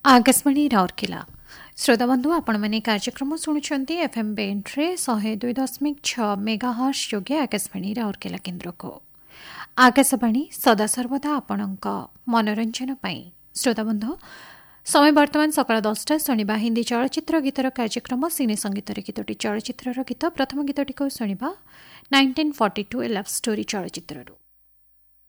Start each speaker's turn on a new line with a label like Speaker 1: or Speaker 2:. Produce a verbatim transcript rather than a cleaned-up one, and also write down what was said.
Speaker 1: आकाशवाणी राउरकेला श्रोताबंधु आपण मैंने कार्यक्रम शुणुंट एफएम बेंड्रे शहे दुई दशमिक छ मेगाहर्ट्ज योगे आकाशवाणी राउरकेला केन्द्र को आकाशवाणी सदासर्वदा आपणक मनोरंजन पाई श्रोताबंधु समय वर्तमान सकाळ दसटा शुणा हिंदी चलचित्र गीतर कार्यक्रम सिने संगीतर गीतटी चलचित्र गीत प्रथम गीतटी शुणा नाइंटीन फोर्टी टू ए लव स्टोरी चलचित्ररू।